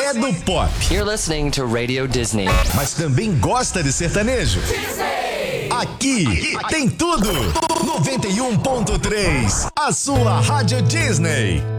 é do pop. You're listening to Radio Disney. Mas também gosta de sertanejo. Aqui tem tudo. 91.3, a sua Rádio Disney.